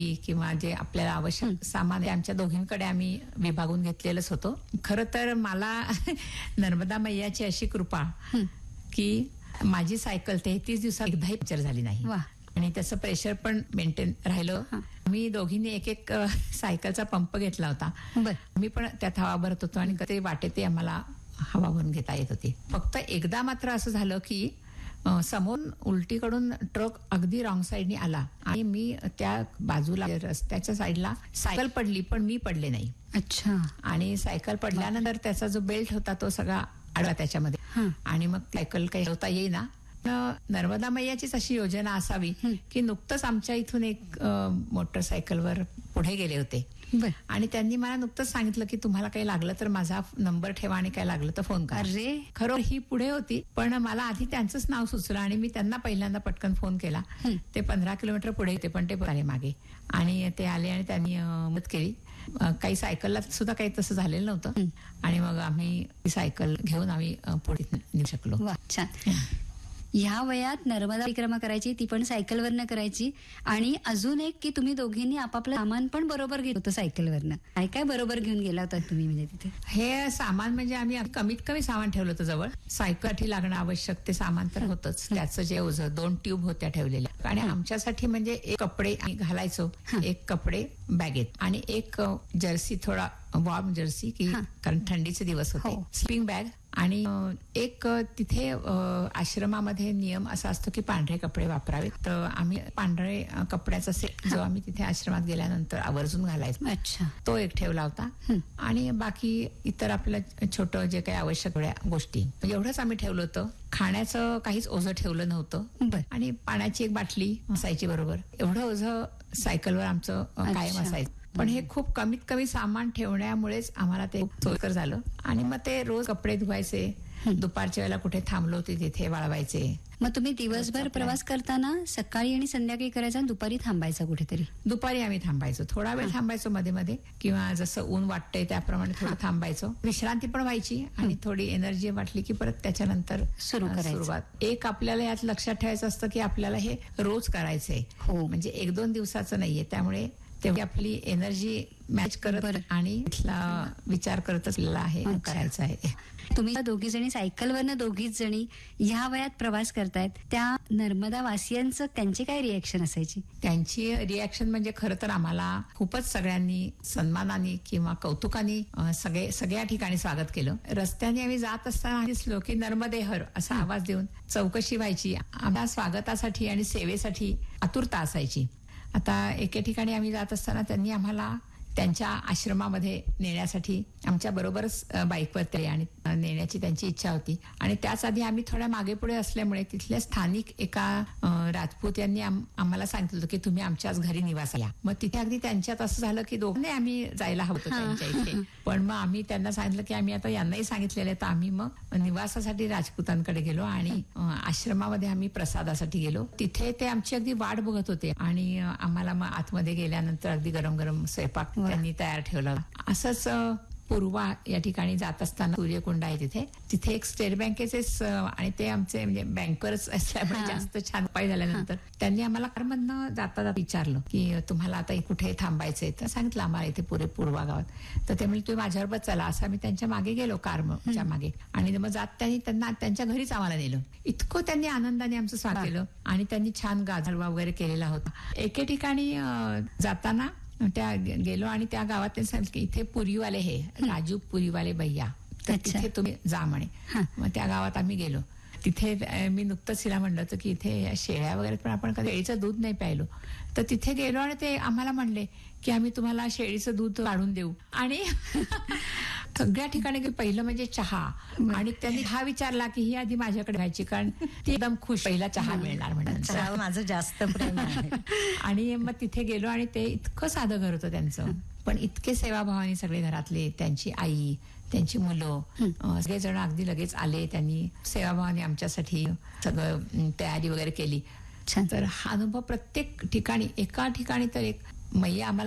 किंवा जे आपल्याला आवश्यक सामान आहे आमच्या दोघींकडे आम्ही विभागून घेतलेलंच होतं. खरं तर मला नर्मदा मैयाची अशी कृपा की माझी सायकल 33 दिवसात एकदाही पंक्चर झाली नाही. आणि त्याचं प्रेशर पण मेंटेन राहिलं. मी दोघींनी एक सायकलचा पंप घेतला होता. मी पण त्यात हवा भरत होतो आणि ते वाटेत आम्हाला हवा भरून घेता येत होती. फक्त एकदा मात्र असं झालं की समोर उलटीकडून ट्रक अगदी रॉंग साईडने आला आणि मी त्या बाजूला रस्त्याच्या साईडला सायकल पडली पण मी पडले नाही. अच्छा. आणि सायकल पडल्यानंतर त्याचा जो बेल्ट होता तो सगळा अडला त्याच्यामध्ये आणि मग सायकल काही ठेवता येईना. नर्मदा मैयाचीच अशी योजना असावी की नुकतंच आमच्या इथून एक मोटरसायकलवर पुढे गेले होते आणि त्यांनी मला नुकतंच सांगितलं की तुम्हाला काही लागलं तर माझा नंबर ठेवा आणि काय लागलं तर फोन करा. अरे खरं ही पुढे होती पण मला आधी त्यांचंच नाव सुचलं आणि मी त्यांना पहिल्यांदा पटकन फोन केला. ते 15 किलोमीटर पुढे होते पण ते आले मागे आणि ते आले आणि त्यांनी मदत केली. काही सायकलला सुद्धा काही तसं झालेलं नव्हतं आणि मग आम्ही सायकल घेऊन आम्ही पुढे निघू शकलो. छान. ह्या वयात नर्मदा परिक्रमा करायची, ती पण सायकलवरनं करायची. आणि अजून एक की तुम्ही दोघींनी आपापलं सामान पण बरोबर घेत होतं सायकलवरनं. काय काय बरोबर घेऊन गेला होता तुम्ही म्हणजे तिथे? हे सामान म्हणजे आम्ही कमीत कमी सामान ठेवलं होतं जवळ. सायकलसाठी लागणं आवश्यक ते सामान तर होतच. त्याचं जे ओझं 2 ट्यूब होत्या ठेवलेल्या आणि आमच्यासाठी म्हणजे एक कपडे घालायचो, एक कपडे बॅगेत आणि एक जर्सी, थोडा वॉर्म जर्सी की कारण थंडीचे दिवस होते, स्लीपिंग बॅग आणि एक तिथे आश्रमामध्ये नियम असा असतो की पांढरे कपडे वापरावेत. तर आम्ही पांढरे कपड्याचा सेट जो आम्ही तिथे आश्रमात गेल्यानंतर आवर्जून घालायचो. अच्छा. तो एक ठेवला होता आणि बाकी इतर आपलं छोटं जे काही आवश्यक गोष्टी एवढंच आम्ही ठेवलं होतं. खाण्याचं काहीच ओझं ठेवलं नव्हतं आणि पाण्याची एक बाटली असायची बरोबर. एवढं ओझं सायकलवर आमचं कायम असायचं. पण हे खूप कमीत कमी सामान ठेवण्यामुळेच आम्हाला ते सोयीस्कर झालं. आणि मग ते रोज कपडे धुवायचे, दुपारच्या वेळेला कुठे थांबलो होते तिथे वाळवायचे. मग तुम्ही दिवसभर प्रवास करताना सकाळी आणि संध्याकाळी करायचा आणि दुपारी थांबायचा कुठेतरी? दुपारी आम्ही थांबायचो, थोडा वेळ थांबायचो मध्ये मध्ये किंवा जसं ऊन वाटतंय त्याप्रमाणे थोडं थांबायचो. विश्रांती पण व्हायची आणि थोडी एनर्जी वाटली की परत त्याच्यानंतर सुरुवात. एक आपल्याला यात लक्षात ठेवायचं असतं की आपल्याला हे रोज करायचंय, म्हणजे 1-2 दिवसाचं नाहीये. त्यामुळे तेवढी आपली एनर्जी मॅच करत आणि विचार करत असलेला आहे, करायचा आहे. तुम्ही दोघी जणी सायकलवरनं दोघीच जणी ह्या वयात प्रवास करतायत, त्या नर्मदा वासियांचं त्यांची काय रिएक्शन असायची? त्यांची रिएक्शन म्हणजे खरं तर आम्हाला खूपच सगळ्यांनी सन्मानाने किंवा कौतुकाने सगळ्या ठिकाणी स्वागत केलं. रस्त्याने आम्ही जात असताना दिसलो की नर्मदे हर असा आवाज देऊन चौकशी व्हायची. आम्हाला स्वागतासाठी आणि सेवेसाठी आतुरता असायची. आता एके ठिकाणी आम्ही जात असताना त्यांनी आम्हाला त्यांच्या आश्रमामध्ये नेण्यासाठी आमच्या बरोबरच बाईकवर ते आणि नेण्याची त्यांची इच्छा होती. आणि त्याच आधी आम्ही थोड्या मागे पुढे असल्यामुळे तिथल्या स्थानिक एका राजपूत यांनी आम्हाला सांगितलं की तुम्ही आमच्याच घरी निवास या. मग तिथे अगदी त्यांच्यात असं झालं की दोघांनी आम्ही जायला हवं होतं त्यांच्या इथे. पण मग आम्ही त्यांना सांगितलं की आम्ही आता यांनाही सांगितलेलं आहे. तर आम्ही मग निवासासाठी राजपुतांकडे गेलो आणि आश्रमामध्ये आम्ही प्रसादासाठी गेलो. तिथे ते आमची अगदी वाट बघत होते आणि आम्हाला मग आतमध्ये गेल्यानंतर अगदी गरम गरम स्वयंपाक त्यांनी तयार ठेवला. असंच पूर्वा या ठिकाणी जात असताना सूर्यकुंड आहे तिथे एक स्टेट बँकेचेच आणि ते आमचे म्हणजे बँकरच असल्यामुळे जास्त छान उपाय झाल्यानंतर त्यांनी आम्हाला कारमधनं जाता जाता विचारलं की तुम्हाला आता कुठे थांबायचंय. तर सांगितलं आम्हाला इथे पूर्वा गावात. तर ते म्हणजे तुम्ही माझ्याबरोबर चला असं आम्ही त्यांच्या मागे गेलो कारच्या मागे आणि मग जात त्यांना त्यांच्या घरीच आम्हाला नेलं. इतकं त्यांनी आनंदाने आमचं स्वागत केलं आणि त्यांनी छान गाजरवा वगैरे केलेला होता. एके ठिकाणी जाताना त्या गेलो आणि त्या गावात त्यांनी सांगितलं की इथे पुरीवाले हे राजू पुरीवाले भैया, तर तिथे तुम्ही जा म्हणे. मग त्या गावात आम्ही गेलो. तिथे मी नुकतंच हिला म्हणलं होतं की इथे शेळ्या वगैरे पण आपण कधी शेळीचं दूध नाही प्यायलो. तर तिथे गेलो आणि ते आम्हाला म्हणले की आम्ही तुम्हाला शेळीचं दूध काढून देऊ. आणि सगळ्या ठिकाणी पहिलं म्हणजे चहा. आणि त्यांनी हा विचारला की ही आधी माझ्याकडे व्हायची कारण ती एकदम खुश, पहिला चहा मिळणार म्हणून. माझं जास्त प्रेम आहे. आणि मग तिथे गेलो आणि ते इतकं साधं घर होतं त्यांचं, पण इतके सेवाभावाने सगळे घरातले, त्यांची आई, त्यांची मुलं सगळेजण अगदी लगेच आले. त्यांनी सेवाभावाने आमच्यासाठी सगळं तयारी वगैरे केली. तर हा अनुभव प्रत्येक ठिकाणी, एका ठिकाणी तर एक मैया आम्हाला